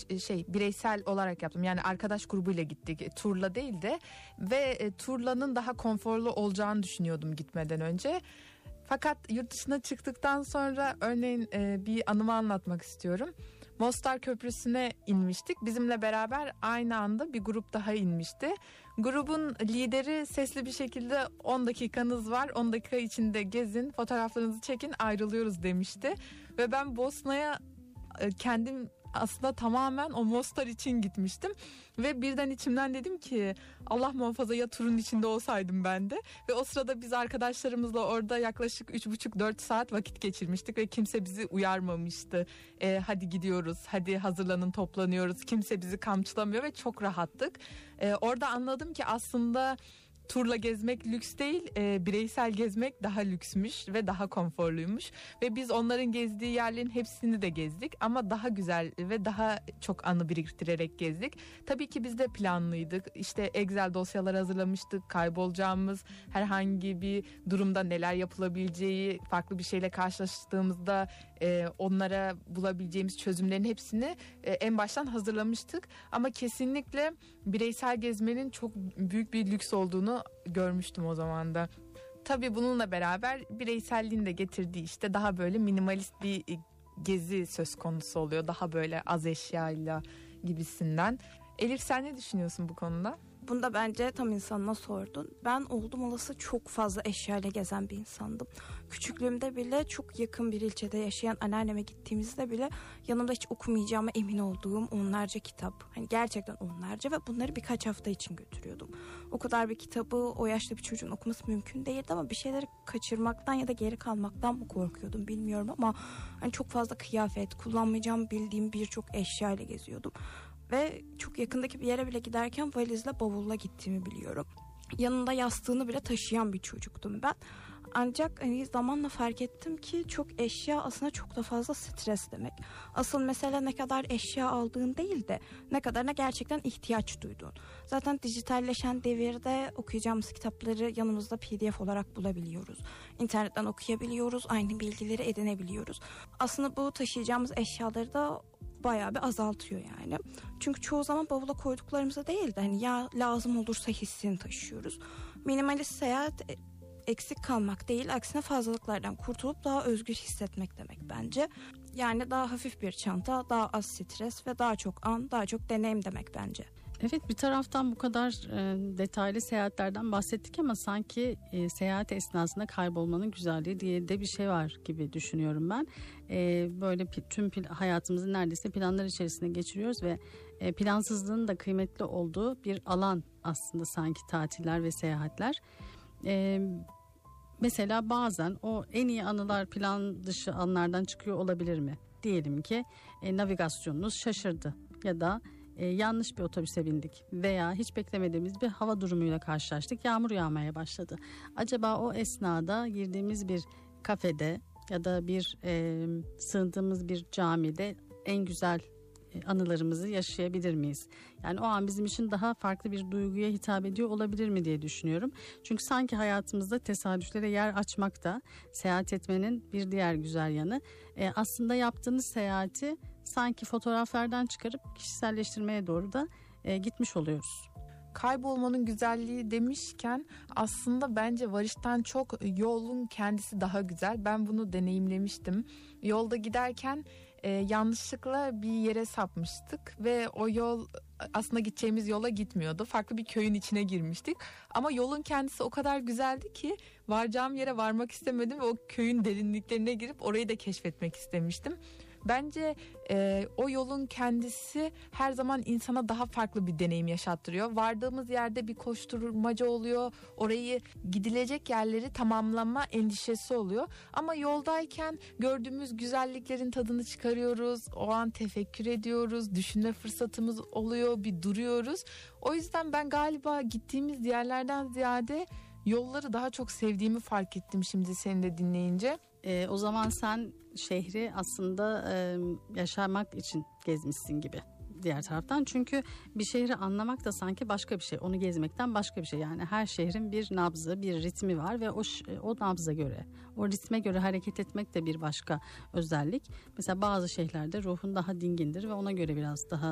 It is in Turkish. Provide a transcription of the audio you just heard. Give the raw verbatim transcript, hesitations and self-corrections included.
şey bireysel olarak yaptım. Yani arkadaş grubuyla gittik. Turla değil de ve e, turlanın daha konforlu olacağını düşünüyordum gitmeden önce. Fakat yurt dışına çıktıktan sonra örneğin e, bir anımı anlatmak istiyorum. Mostar Köprüsü'ne inmiştik. Bizimle beraber aynı anda bir grup daha inmişti. Grubun lideri sesli bir şekilde on dakikanız var. on dakika içinde gezin, fotoğraflarınızı çekin, ayrılıyoruz demişti. Ve ben Bosna'ya e, kendim aslında tamamen o Mostar için gitmiştim. Ve birden içimden dedim ki Allah muhafaza ya turun içinde olsaydım ben de. Ve o sırada biz arkadaşlarımızla orada yaklaşık üç buçuk dört saat vakit geçirmiştik. Ve kimse bizi uyarmamıştı. E, hadi gidiyoruz, hadi hazırlanın, toplanıyoruz. Kimse bizi kamçılamıyor ve çok rahattık. E, orada anladım ki aslında turla gezmek lüks değil, e, bireysel gezmek daha lüksmüş ve daha konforluymuş. Ve biz onların gezdiği yerlerin hepsini de gezdik ama daha güzel ve daha çok anı biriktirerek gezdik. Tabii ki biz de planlıydık. İşte Excel dosyalar hazırlamıştık. Kaybolacağımız herhangi bir durumda neler yapılabileceği, farklı bir şeyle karşılaştığımızda e, onlara bulabileceğimiz çözümlerin hepsini e, en baştan hazırlamıştık. Ama kesinlikle bireysel gezmenin çok büyük bir lüks olduğunu görmüştüm o zaman da. Tabii bununla beraber bireyselliğin de getirdiği işte daha böyle minimalist bir gezi söz konusu oluyor. Daha böyle az eşyayla gibisinden. Elif, sen ne düşünüyorsun bu konuda? Bunda bence tam insanına sordun. Ben oldum olası çok fazla eşyayla gezen bir insandım. Küçüklüğümde bile çok yakın bir ilçede yaşayan anneanneme gittiğimizde bile yanımda hiç okumayacağıma emin olduğum onlarca kitap. Hani gerçekten onlarca ve bunları birkaç hafta için götürüyordum. O kadar bir kitabı o yaşta bir çocuğun okuması mümkün değildi ama bir şeyleri kaçırmaktan ya da geri kalmaktan mı korkuyordum bilmiyorum ama hani çok fazla kıyafet, kullanmayacağımı bildiğim birçok eşyayla geziyordum. Ve çok yakındaki bir yere bile giderken valizle, bavulla gittiğimi biliyorum. Yanında yastığını bile taşıyan bir çocuktum ben. Ancak hani zamanla fark ettim ki çok eşya aslında çok da fazla stres demek. Asıl mesele ne kadar eşya aldığın değil de ne kadarına gerçekten ihtiyaç duyduğun. Zaten dijitalleşen devirde okuyacağımız kitapları yanımızda P D F olarak bulabiliyoruz. İnternetten okuyabiliyoruz, aynı bilgileri edinebiliyoruz. Aslında bu taşıyacağımız eşyaları da bayağı bir azaltıyor yani. Çünkü çoğu zaman bavula koyduklarımıza değil de hani ya lazım olursa hissini taşıyoruz. Minimalist seyahat eksik kalmak değil, aksine fazlalıklardan kurtulup daha özgür hissetmek demek bence. Yani daha hafif bir çanta, daha az stres ve daha çok an, daha çok deneyim demek bence. Evet, bir taraftan bu kadar e, detaylı seyahatlerden bahsettik ama sanki e, seyahat esnasında kaybolmanın güzelliği diye de bir şey var gibi düşünüyorum ben. E, böyle tüm pl- hayatımızı neredeyse planlar içerisinde geçiriyoruz ve e, plansızlığın da kıymetli olduğu bir alan aslında sanki tatiller ve seyahatler. E, mesela bazen o en iyi anılar plan dışı anlardan çıkıyor olabilir mi? Diyelim ki e, navigasyonunuz şaşırdı ya da Ee, yanlış bir otobüse bindik veya hiç beklemediğimiz bir hava durumuyla karşılaştık, yağmur yağmaya başladı. Acaba o esnada girdiğimiz bir kafede ya da bir e, sığındığımız bir camide en güzel e, anılarımızı yaşayabilir miyiz? Yani o an bizim için daha farklı bir duyguya hitap ediyor olabilir mi diye düşünüyorum. Çünkü sanki hayatımızda tesadüflere yer açmak da seyahat etmenin bir diğer güzel yanı. E, aslında yaptığınız seyahati sanki fotoğraflardan çıkarıp kişiselleştirmeye doğru da e, gitmiş oluyoruz. Kaybolmanın güzelliği demişken aslında bence varıştan çok yolun kendisi daha güzel. Ben bunu deneyimlemiştim. Yolda giderken e, yanlışlıkla bir yere sapmıştık ve o yol aslında gideceğimiz yola gitmiyordu. Farklı bir köyün içine girmiştik. Ama yolun kendisi o kadar güzeldi ki varacağım yere varmak istemedim ve o köyün derinliklerine girip orayı da keşfetmek istemiştim. Bence e, o yolun kendisi her zaman insana daha farklı bir deneyim yaşattırıyor. Vardığımız yerde bir koşturmaca oluyor. Orayı gidilecek yerleri tamamlama endişesi oluyor. Ama yoldayken gördüğümüz güzelliklerin tadını çıkarıyoruz. O an tefekkür ediyoruz. Düşünme fırsatımız oluyor. Bir duruyoruz. O yüzden ben galiba gittiğimiz yerlerden ziyade yolları daha çok sevdiğimi fark ettim şimdi seni de dinleyince. E, o zaman sen şehri aslında e, yaşamak için gezmişsin gibi diğer taraftan. Çünkü bir şehri anlamak da sanki başka bir şey. Onu gezmekten başka bir şey. Yani her şehrin bir nabzı, bir ritmi var ve o o nabza göre, o ritme göre hareket etmek de bir başka özellik. Mesela bazı şehirlerde ruhun daha dingindir ve ona göre biraz daha